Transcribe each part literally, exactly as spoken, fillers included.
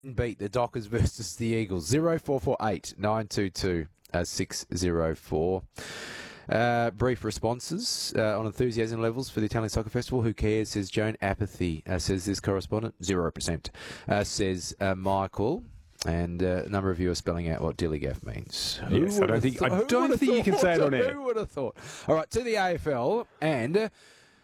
beat the Dockers versus the Eagles. zero four four eight nine two two six zero four. Uh, brief responses uh, on enthusiasm levels for the Italian Soccer Festival. Who cares, says Joan. Apathy, uh, says this correspondent. zero percent, uh, says uh, Michael. And uh, a number of you are spelling out what dilly-gaff means. Yes, I don't think, th- I don't think you can say it on air. Who would have thought? All right, to the A F L, and uh,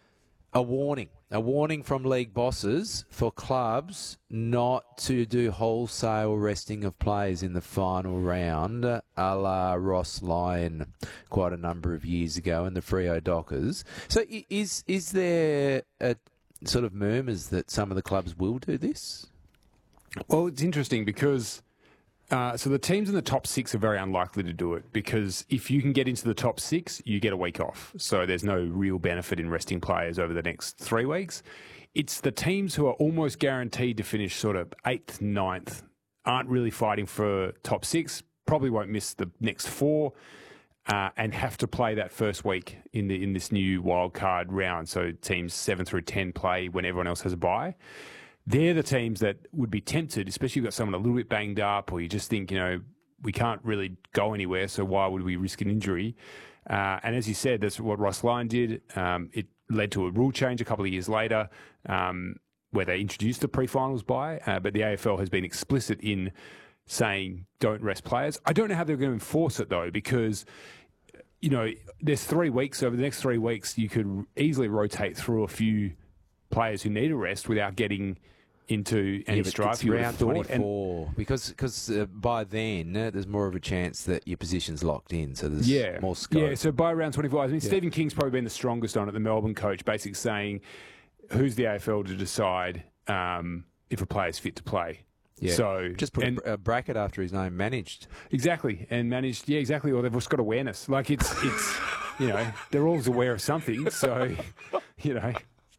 a warning. A warning from league bosses for clubs not to do wholesale resting of players in the final round, a la Ross Lyon quite a number of years ago in the Freo Dockers. So is is there a sort of murmurs that some of the clubs will do this? Well, it's interesting because uh, so the teams in the top six are very unlikely to do it because if you can get into the top six, you get a week off. So there's no real benefit in resting players over the next three weeks. It's the teams who are almost guaranteed to finish sort of eighth, ninth, aren't really fighting for top six, probably won't miss the next four, uh, and have to play that first week in the in this new wildcard round. So teams seven through ten play when everyone else has a bye. They're the teams that would be tempted, especially if you've got someone a little bit banged up or you just think, you know, we can't really go anywhere, so why would we risk an injury? Uh, and as you said, that's what Ross Lyon did. Um, it led to a rule change a couple of years later um, where they introduced the pre-finals bye, uh, but the A F L has been explicit in saying don't rest players. I don't know how they're going to enforce it, though, because, you know, there's three weeks. Over the next three weeks, you could easily rotate through a few players who need a rest without getting into any yeah, strife. You round twenty-four, and because because uh, by then uh, there's more of a chance that your position's locked in, so there's yeah, more scope. Yeah, so by round twenty-four, I mean, yeah. Stephen King's probably been the strongest on it, the Melbourne coach, basically saying who's the A F L to decide um, if a player's fit to play. Yeah. So just put and, a bracket after his name, managed. Exactly, and managed, yeah, exactly, or they've just got awareness. Like, it's, it's you know, they're always aware of something, so, you know...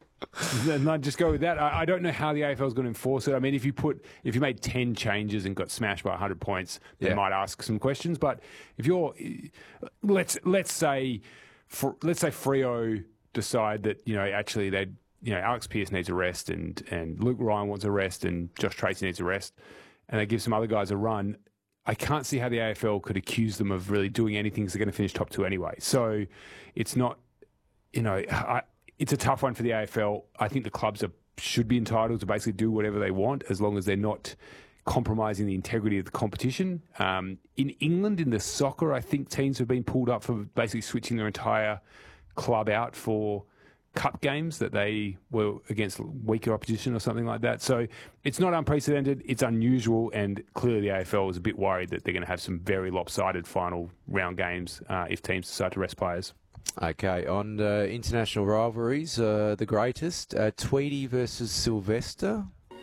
And I'd just go with that. I, I don't know how the A F L is going to enforce it. I mean, if you put, if you made ten changes and got smashed by one hundred points, they yeah. might ask some questions. But if you're, let's let's say, for, let's say Freo decide that you know actually they, you know, Alex Pearce needs a rest and and Luke Ryan wants a rest and Josh Tracy needs a rest, and they give some other guys a run. I can't see how the A F L could accuse them of really doing anything because they're going to finish top two anyway. So it's not, you know, I. It's a tough one for the A F L. I think the clubs are, should be entitled to basically do whatever they want as long as they're not compromising the integrity of the competition. Um, in England, in the soccer, I think teams have been pulled up for basically switching their entire club out for cup games that they were against weaker opposition or something like that. So it's not unprecedented. It's unusual, and clearly the A F L is a bit worried that they're going to have some very lopsided final round games uh, if teams decide to rest players. Okay, on uh, international rivalries, uh, the greatest, uh, Tweedy versus Sylvester.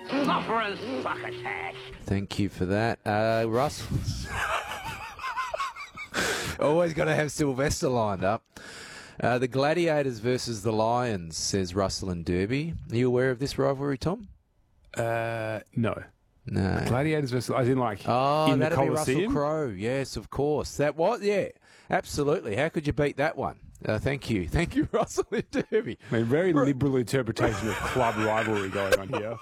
Thank you for that. Uh, Russell. Always got to have Sylvester lined up. Uh, the Gladiators versus the Lions, says Russell and Derby. Are you aware of this rivalry, Tom? Uh, no. No. Gladiators versus, I didn't like oh, in the that'd be Coliseum? Russell Crowe. Yes, of course. That was, yeah, absolutely. How could you beat that one? Uh, thank you. Thank you, Russell and Derby. I mean, very liberal interpretation of club rivalry going on here.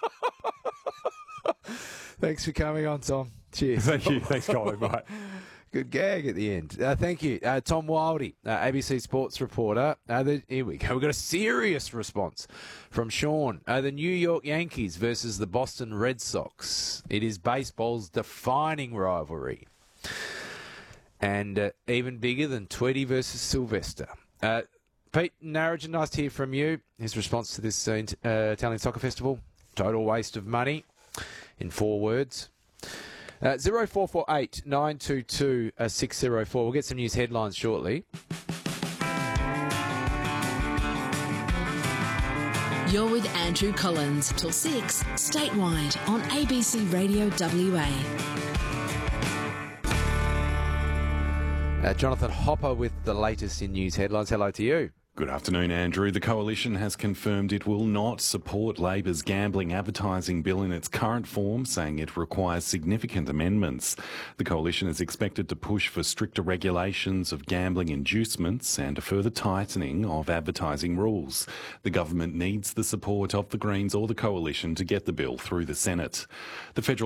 Thanks for coming on, Tom. Cheers. Thank you. Thanks, Colin. Bye. Good gag at the end. Uh, thank you. Uh, Tom Wildey, uh, A B C Sports reporter. Uh, the, here we go. We've got a serious response from Sean. Uh, the New York Yankees versus the Boston Red Sox. It is baseball's defining rivalry. And uh, even bigger than Tweedy versus Sylvester. Uh, Pete Narragin, nice to hear from you. His response to this uh, uh, Italian Soccer Festival. Total waste of money, in four words. Uh, zero four four eight nine two two six zero four. We'll get some news headlines shortly. You're with Andrew Collins till six, statewide on A B C Radio W A. Uh, Jonathan Hopper with the latest in news headlines. Hello to you. Good afternoon, Andrew. The Coalition has confirmed it will not support Labor's gambling advertising bill in its current form, saying it requires significant amendments. The Coalition is expected to push for stricter regulations of gambling inducements and a further tightening of advertising rules. The government needs the support of the Greens or the Coalition to get the bill through the Senate. The federal